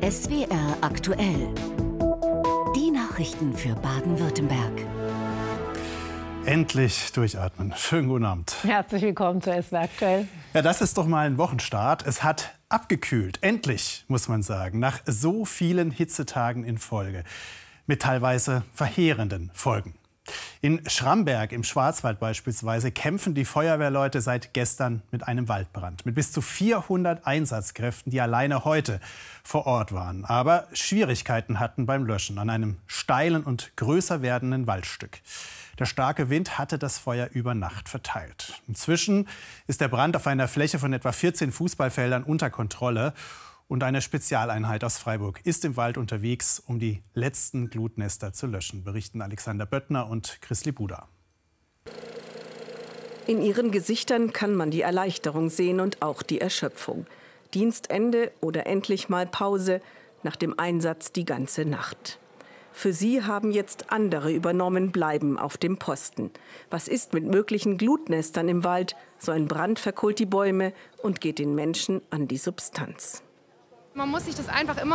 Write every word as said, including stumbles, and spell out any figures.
S W R aktuell. Die Nachrichten für Baden-Württemberg. Endlich durchatmen. Schönen guten Abend. Herzlich willkommen zu S W R aktuell. Ja, das ist doch mal ein Wochenstart. Es hat abgekühlt. Endlich, muss man sagen. Nach so vielen Hitzetagen in Folge. Mit teilweise verheerenden Folgen. In Schramberg im Schwarzwald beispielsweise kämpfen die Feuerwehrleute seit gestern mit einem Waldbrand. Mit bis zu vierhundert Einsatzkräften, die alleine heute vor Ort waren. Aber Schwierigkeiten hatten beim Löschen an einem steilen und größer werdenden Waldstück. Der starke Wind hatte das Feuer über Nacht verteilt. Inzwischen ist der Brand auf einer Fläche von etwa vierzehn Fußballfeldern unter Kontrolle. Und eine Spezialeinheit aus Freiburg ist im Wald unterwegs, um die letzten Glutnester zu löschen, berichten Alexander Böttner und Chrisli Buda. In ihren Gesichtern kann man die Erleichterung sehen und auch die Erschöpfung. Dienstende oder endlich mal Pause, nach dem Einsatz die ganze Nacht. Für sie haben jetzt andere übernommen, bleiben auf dem Posten. Was ist mit möglichen Glutnestern im Wald? So ein Brand verkohlt die Bäume und geht den Menschen an die Substanz. Man muss sich das einfach immer